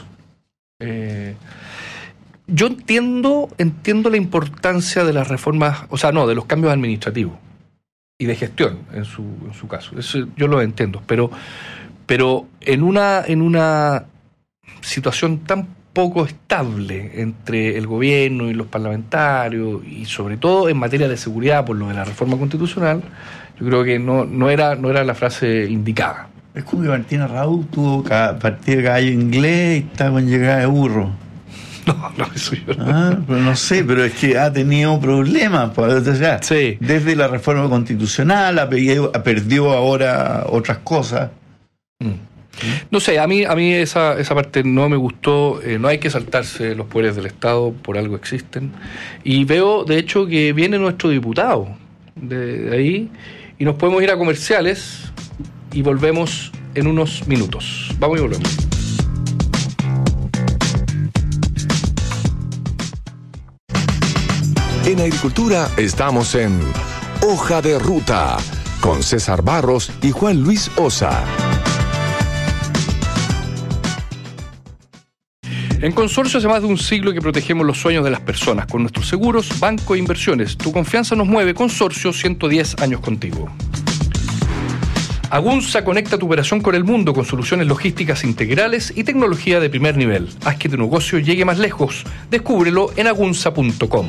Yo entiendo la importancia de las reformas, o sea, no, de los cambios administrativos y de gestión en su caso. Eso yo lo entiendo, pero en una situación tan poco estable entre el gobierno y los parlamentarios, y sobre todo en materia de seguridad por lo de la reforma constitucional, yo creo que no era la frase indicada. Es como que Martín Arrau tuvo partida de caballo inglés y está con llegada de burro. No, eso yo no. Pero no sé, pero es que ha tenido problemas. Pues, o sea, Sí. Desde la reforma constitucional perdió ahora otras cosas. No sé, a mí esa parte no me gustó. No hay que saltarse los poderes del Estado, por algo existen. Y veo, de hecho, que viene nuestro diputado de ahí, y nos podemos ir a comerciales y volvemos en unos minutos. Vamos y volvemos. En Agricultura estamos en Hoja de Ruta con César Barros y Juan Luis Osa. En Consorcio hace más de un siglo que protegemos los sueños de las personas con nuestros seguros, banco e inversiones. Tu confianza nos mueve. Consorcio, 110 años contigo. Agunza conecta tu operación con el mundo con soluciones logísticas integrales y tecnología de primer nivel. Haz que tu negocio llegue más lejos. Descúbrelo en agunza.com.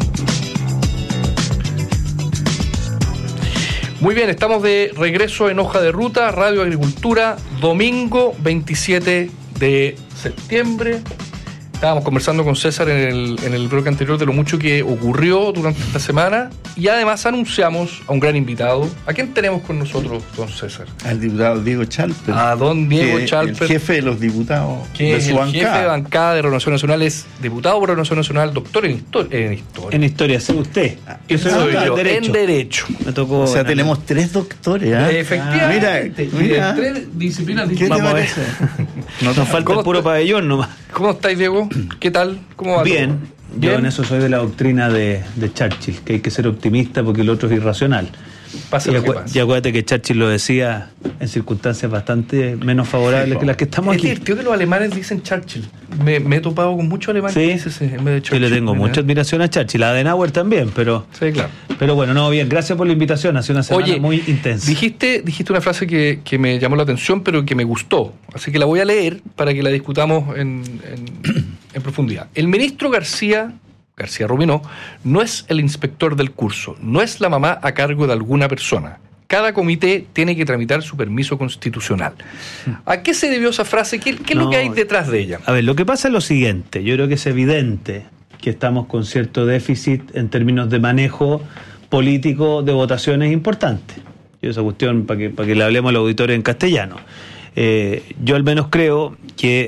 Muy bien, estamos de regreso en Hoja de Ruta, Radio Agricultura, domingo 27 de septiembre. Estábamos conversando con César en el bloque anterior de lo mucho que ocurrió durante esta semana, y además anunciamos a un gran invitado. ¿A quién tenemos con nosotros, don César? Al diputado Diego Chalper. A don Diego Chalper. El jefe de los diputados que de su es el bancada. jefe de bancada de Renovación Nacional, es diputado por Renovación Nacional, doctor en historia. En historia, ¿sí usted? Yo soy yo, en Derecho. Me tocó. O sea, tenemos 3 doctores. Efectivamente. Mira. Y de 3 disciplinas ¿Qué te distintas. parece? Nos falta el puro pabellón nomás. ¿Cómo estáis, Diego? ¿Qué tal? ¿Cómo va? Bien. todo? Yo en eso soy de la doctrina de Churchill, que hay que ser optimista porque el otro es irracional. Pasa lo que pasa. Y acuérdate que Churchill lo decía en circunstancias bastante menos favorables que las que estamos Es aquí. divertido que los alemanes dicen Churchill. Me he topado con muchos alemanes que dicen ese en vez de Churchill. Yo le tengo mucha admiración a Churchill, a Adenauer también, pero Sí, claro. bueno, no, bien, gracias por la invitación, ha sido una semana muy intensa. Dijiste una frase que me llamó la atención, pero que me gustó, así que la voy a leer para que la discutamos en profundidad. El ministro García Rubinó no es el inspector del curso, no es la mamá a cargo de alguna persona. Cada comité tiene que tramitar su permiso constitucional. ¿A qué se debió esa frase? ¿Qué es lo que hay detrás de ella? A ver, lo que pasa es lo siguiente. Yo creo que es evidente que estamos con cierto déficit en términos de manejo político de votaciones importantes. Yo esa cuestión, para que le hablemos al auditorio en castellano. Yo al menos creo que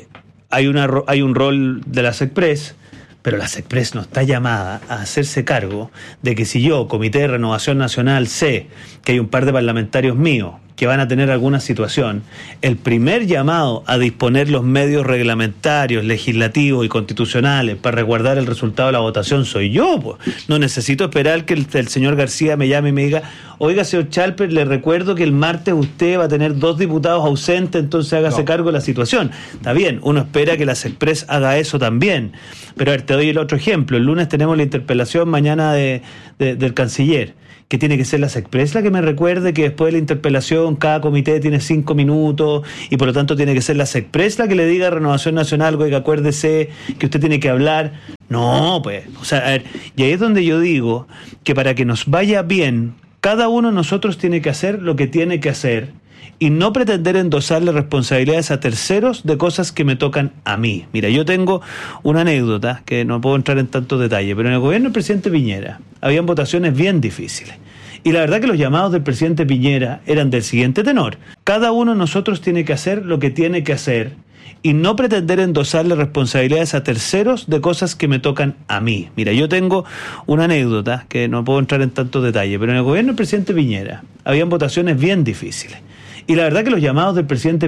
hay un rol de la SECPRES, pero la SECPRES no está llamada a hacerse cargo de que si yo, Comité de Renovación Nacional, sé que hay un par de parlamentarios míos que van a tener alguna situación, el primer llamado a disponer los medios reglamentarios, legislativos y constitucionales para resguardar el resultado de la votación soy yo, pues. No necesito esperar que el señor García me llame y me diga, oiga, señor Chalper, le recuerdo que el martes usted va a tener 2 diputados ausentes, entonces hágase cargo de la situación. Está bien, uno espera que la SECPRES haga eso también. Pero a ver, te doy el otro ejemplo. El lunes tenemos la interpelación mañana del canciller. Que tiene que ser la SECPRES la que me recuerde que después de la interpelación cada comité tiene 5 minutos y por lo tanto tiene que ser la SECPRES la que le diga a Renovación Nacional, oiga, acuérdese que usted tiene que hablar. No, pues, o sea, a ver, y ahí es donde yo digo que para que nos vaya bien, cada uno de nosotros tiene que hacer lo que tiene que hacer y no pretender endosarle responsabilidades a terceros de cosas que me tocan a mí. Mira, yo tengo una anécdota, que no puedo entrar en tantos detalles, pero en el gobierno del presidente Piñera habían votaciones bien difíciles. Y la verdad que los llamados del presidente Piñera eran del siguiente tenor. Cada uno de nosotros tiene que hacer lo que tiene que hacer y no pretender endosarle responsabilidades a terceros de cosas que me tocan a mí. Mira, yo tengo una anécdota, que no puedo entrar en tantos detalles, pero en el gobierno del presidente Piñera habían votaciones bien difíciles. Y la verdad que los llamados del presidente